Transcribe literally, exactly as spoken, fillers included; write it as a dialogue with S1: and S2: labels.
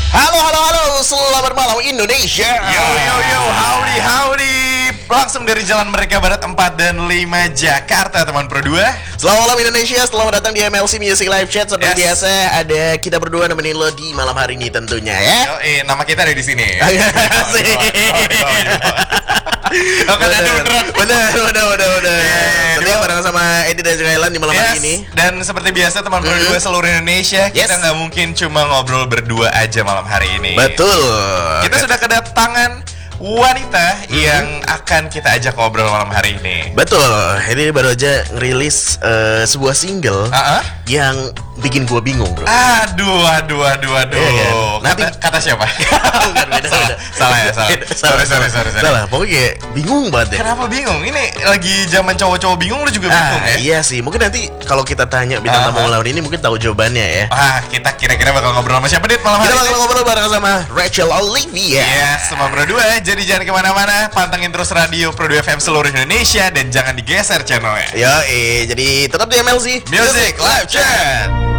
S1: Halo, halo, halo, selamat malam Indonesia.
S2: Yo, yo, yo, howdy, howdy. Langsung dari Jalan Merdeka Barat empat dan lima Jakarta, teman Pro dua.
S1: Selamat malam Indonesia, selamat datang di M L C Music Live Chat. Seperti
S2: Yes.
S1: biasa, ada kita berdua nemenin lo di malam hari ini tentunya ya.
S2: Yo, eh, nama kita ada di sini.
S1: Asik.
S2: Oke, ada beneran.
S1: Bener, bener, bener, bener.
S2: Eh,
S1: Tentunya
S2: dua-
S1: bareng sama Edi dan juga Elan di malam hari
S2: Yes.
S1: ini.
S2: Dan seperti biasa teman Pro
S1: Mhm.
S2: dua seluruh Indonesia,
S1: Yes.
S2: kita nggak mungkin cuma ngobrol berdua aja malam hari ini.
S1: Betul.
S2: Kita sudah kedatangan wanita yang akan kita ajak ngobrol malam hari ini.
S1: Betul. Ini baru aja ngerilis eh, sebuah single
S2: Ah, ah.
S1: yang bikin gua bingung, bro.
S2: Aduh, aduh, aduh, aduh.
S1: Iya kan?
S2: Kata,
S1: Nanti-
S2: kata siapa?
S1: Bukan, beda,
S2: salah,
S1: beda.
S2: salah ya, salah.
S1: Beda,
S2: Sorry, sorry, sorry, sorry.
S1: Salah, pokoknya kayak bingung banget deh.
S2: Kenapa bingung? Ini lagi zaman cowok-cowok bingung, lu juga bingung
S1: Ah,
S2: ya?
S1: iya sih. Mungkin nanti kalau kita tanya bintang tamu
S2: Ah, ah.
S1: lawan ini mungkin tahu jawabannya ya.
S2: Ah, kita kira-kira bakal ngobrol sama siapa Dit malam
S1: Kita
S2: hari
S1: bakal
S2: ini?
S1: ngobrol bareng sama Rachel Olivia.
S2: Yes, sama Pro dua. Jadi jangan kemana-mana, pantengin terus radio Pro dua F M seluruh Indonesia dan jangan digeser channelnya.
S1: Yo, eh, jadi tetap di M L C
S2: Music Live Chat.